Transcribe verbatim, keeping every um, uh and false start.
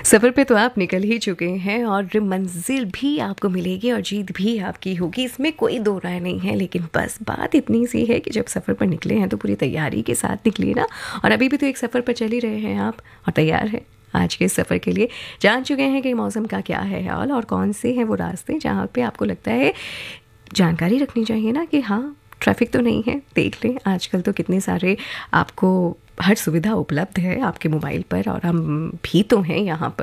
सफ़र पे तो आप निकल ही चुके हैं और मंजिल भी आपको मिलेगी और जीत भी आपकी होगी, इसमें कोई दो राय नहीं है। लेकिन बस बात इतनी सी है कि जब सफ़र पर निकले हैं तो पूरी तैयारी के साथ निकलिए ना। और अभी भी तो एक सफ़र पर चल ही रहे हैं आप और तैयार हैं आज के सफ़र के लिए। जान चुके हैं कि मौसम का क्या है हाल और कौन से हैं वो रास्ते जहाँ पे आपको लगता है जानकारी रखनी चाहिए ना कि हाँ ट्रैफिक तो नहीं है। देख लें आजकल तो कितने सारे आपको हर सुविधा उपलब्ध है आपके मोबाइल पर और हम भी तो हैं यहाँ पर।